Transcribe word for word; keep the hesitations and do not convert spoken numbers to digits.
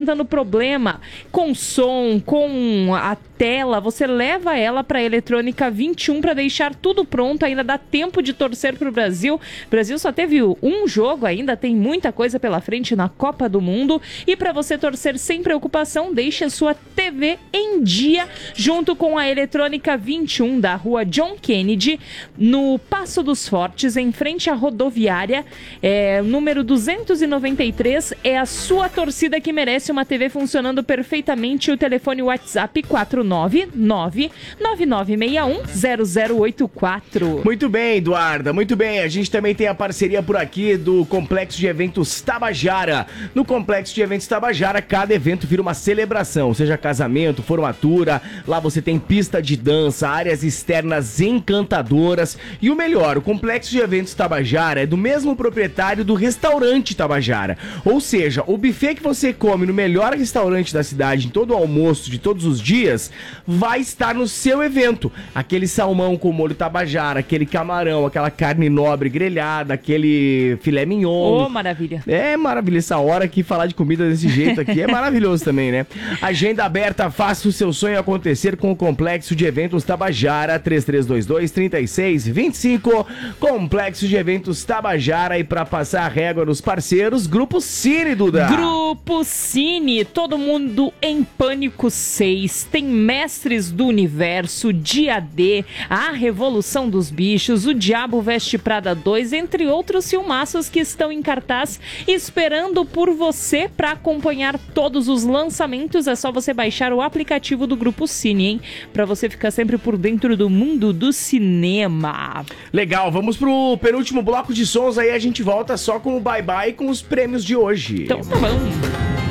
apresentando problema com som, com a tela, você leva ela para a Eletrônica vinte e um para deixar tudo pronto. Ainda dá tempo de torcer para o Brasil. O Brasil só teve um jogo ainda, tem muita coisa pela frente na Copa do Mundo. E para você torcer sem preocupação, deixe a sua T V em dia junto com a Eletrônica vinte e um da rua John Kennedy, no Passo dos Fortes, em frente à rodoviária, é, número duzentos e noventa e três. É a sua torcida que merece uma T V funcionando perfeitamente. O telefone WhatsApp quatro nove nove, nove nove seis um, zero zero oito quatro. Muito bem, Eduarda, muito bem. A gente também tem a parceria por aqui do Complexo de Eventos Tabajara. No Complexo de Eventos Tabajara, cada evento vira uma celebração, seja casamento, formatura. Lá você tem pista de dança, áreas externas encantadoras. E o melhor, o Complexo de Eventos Tabajara é do mesmo proprietário do restaurante Tabajara. Ou seja, o buffet que você come no melhor restaurante da cidade, em todo o almoço de todos os dias, vai estar no seu evento. Aquele salmão com molho Tabajara, aquele camarão, aquela carne nobre grelhada, aquele filé mignon. Ô, maravilha. É maravilha. Essa hora aqui, falar de comida desse jeito aqui é maravilhoso também, né? Agenda aberta, faça o seu sonho acontecer com o Complexo de Eventos Tabajara, três três dois dois, três seis dois cinco. Complexo de Eventos Tabajara. E pra passar a régua nos parceiros, Grupo Cine, Duda. Grupo Cine, todo mundo em pânico seis. Tem Mestres do Universo, Dia D, A Revolução dos Bichos, O Diabo Veste Prada dois, entre outros filmaços que estão em cartaz esperando por você para acompanhar todos os lançamentos. É só você baixar o aplicativo do Grupo Cine, hein? Para você ficar sempre por dentro do mundo do cinema. Legal, vamos pro penúltimo bloco de sons, aí a gente volta só com o bye-bye com os prêmios de hoje. Então tá bom.